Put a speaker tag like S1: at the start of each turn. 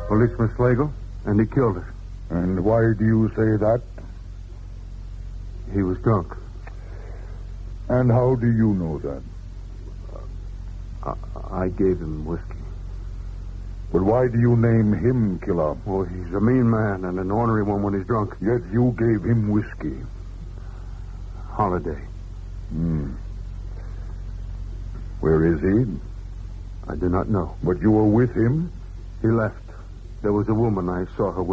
S1: Policeman Slagle, and he killed her.
S2: And why do you say that?
S1: He was drunk.
S2: And how do you know that?
S1: I gave him whiskey.
S2: But why do you name him killer?
S1: Well, he's a mean man and an ornery one when he's drunk.
S2: Yet you gave him whiskey.
S1: Holiday.
S2: Where is he?
S1: I do not know.
S2: But you were with him?
S1: He left. There was a woman. I saw her